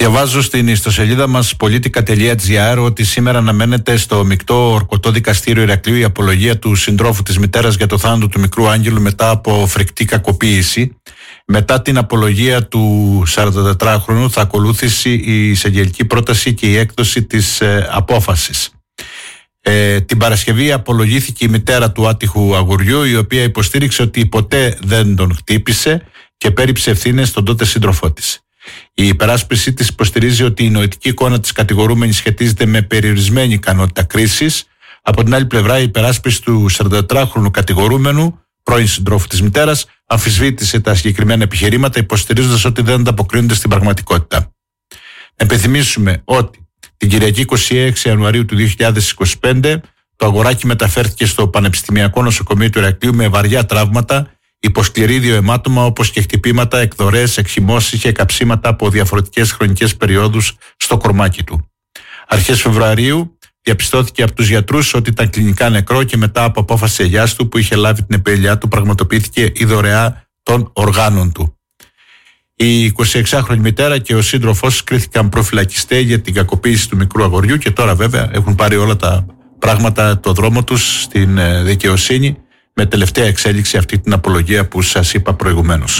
Διαβάζω στην ιστοσελίδα μας politica.gr ότι σήμερα αναμένεται στο μεικτό ορκωτό δικαστήριο Ηρακλείου η απολογία του συντρόφου της μητέρας για το θάνατο του μικρού Άγγελου μετά από φρικτή κακοποίηση. Μετά την απολογία του 44χρονου θα ακολούθησει η εισαγγελική πρόταση και η έκδοση της απόφασης. Την Παρασκευή απολογήθηκε η μητέρα του άτυχου αγοριού, η οποία υποστήριξε ότι ποτέ δεν τον χτύπησε και πέριψε ευθύνες στον τότε σύντροφό της. Η υπεράσπιση της υποστηρίζει ότι η νοητική εικόνα της κατηγορούμενης σχετίζεται με περιορισμένη ικανότητα κρίσης. Από την άλλη πλευρά, η υπεράσπιση του 44χρονου κατηγορούμενου, πρώην συντρόφου της μητέρας, αμφισβήτησε τα συγκεκριμένα επιχειρήματα, υποστηρίζοντας ότι δεν ανταποκρίνονται στην πραγματικότητα. Να υπενθυμίσουμε ότι την Κυριακή 26 Ιανουαρίου του 2025 το αγοράκι μεταφέρθηκε στο Πανεπιστημιακό Νοσοκομείο του Ηρακλείου με βαριά τραύματα, υποσκληρίδιο αιμάτωμα, όπως και χτυπήματα, εκδορές, εκχυμώσεις και καψίματα από διαφορετικές χρονικές περιόδους στο κορμάκι του. Αρχές Φεβρουαρίου διαπιστώθηκε από τους γιατρούς ότι ήταν κλινικά νεκρό και μετά από απόφαση ελιάς του που είχε λάβει την επέλειά του πραγματοποιήθηκε η δωρεά των οργάνων του. Η 26χρονη μητέρα και ο σύντροφός κρίθηκαν προφυλακιστέ για την κακοποίηση του μικρού αγοριού και τώρα βέβαια έχουν πάρει όλα τα πράγματα το δρόμο τους στην δικαιοσύνη, με τελευταία εξέλιξη αυτή την απολογία που σας είπα προηγουμένως.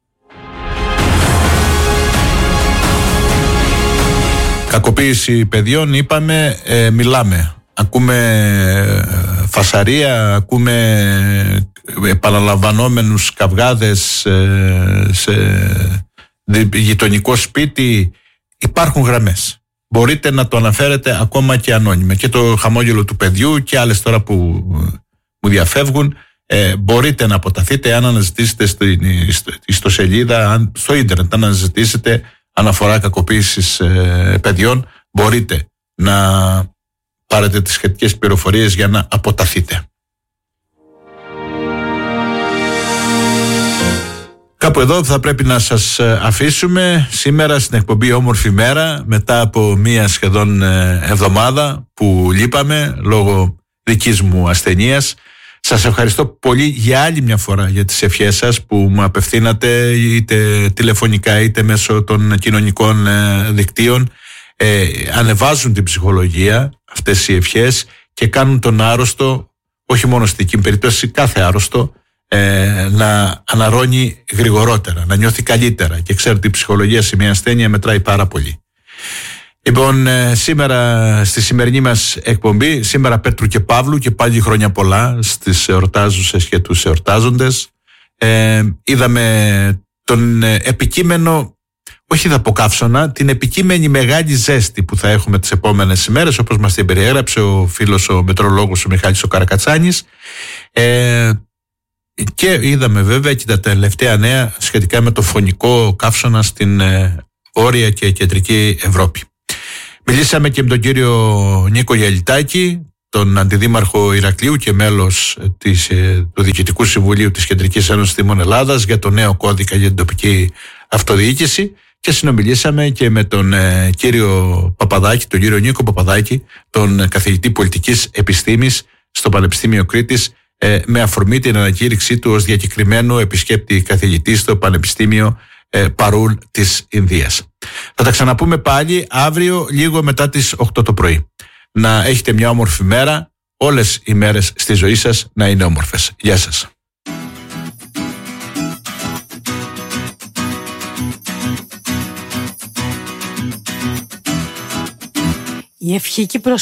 Κακοποίηση παιδιών, είπαμε, μιλάμε. Ακούμε φασαρία, ακούμε επαναλαμβανόμενους καυγάδες σε γειτονικό σπίτι. Υπάρχουν γραμμές. Μπορείτε να το αναφέρετε ακόμα και ανώνυμα. Και το χαμόγελο του παιδιού και άλλες τώρα που μου διαφεύγουν. Μπορείτε να αποταθείτε αν αναζητήσετε στην ιστοσελίδα, στο ίντερνετ, αν αναζητήσετε αναφορά κακοποίησης παιδιών, μπορείτε να πάρετε τις σχετικές πληροφορίες για να αποταθείτε. Κάπου εδώ θα πρέπει να σας αφήσουμε σήμερα στην εκπομπή Όμορφη Μέρα, μετά από μία σχεδόν εβδομάδα που λείπαμε λόγω δικής μου ασθενείας. Σας ευχαριστώ πολύ για άλλη μια φορά για τις ευχές σας που μου απευθύνατε είτε τηλεφωνικά είτε μέσω των κοινωνικών δικτύων. Ανεβάζουν την ψυχολογία αυτές οι ευχές και κάνουν τον άρρωστο, όχι μόνο στην δική περίπτωση, κάθε άρρωστο, να αναρρώνει γρηγορότερα, να νιώθει καλύτερα. Και ξέρω ότι η ψυχολογία σε μια ασθένεια μετράει πάρα πολύ. Λοιπόν, σήμερα στη σημερινή μας εκπομπή, σήμερα Πέτρου και Παύλου και πάλι χρόνια πολλά στις εορτάζουσες και τους εορτάζοντες. Είδαμε τον επικείμενο, όχι θα πω καύσωνα, την επικείμενη μεγάλη ζέστη που θα έχουμε τις επόμενες ημέρες, όπως μας την περιέγραψε ο φίλος ο μετρολόγος ο Μιχάλης ο Καρακατσάνης. Και είδαμε βέβαια και τα τελευταία νέα σχετικά με το φωνικό καύσωνα στην Βόρεια και Κεντρική Ευρώπη. Μιλήσαμε και με τον κύριο Νίκο Γιαλιτάκη, τον αντιδήμαρχο Ηρακλείου και μέλος του Διοικητικού Συμβουλίου της Κεντρικής Ένωσης Δήμων Ελλάδας για το νέο κώδικα για την τοπική αυτοδιοίκηση και συνομιλήσαμε και με τον κύριο Παπαδάκη, τον κύριο Νίκο Παπαδάκη, τον καθηγητή πολιτικής επιστήμης στο Πανεπιστήμιο Κρήτης, με αφορμή την ανακήρυξή του ως διακεκριμένο επισκέπτη καθηγητή στο Πανεπιστήμιο Παρούλ της Ινδίας. Θα τα ξαναπούμε πάλι αύριο λίγο μετά τις 8 το πρωί. Να έχετε μια όμορφη μέρα, όλες οι μέρες στη ζωή σας να είναι όμορφες. Γεια σας. Η ευχή και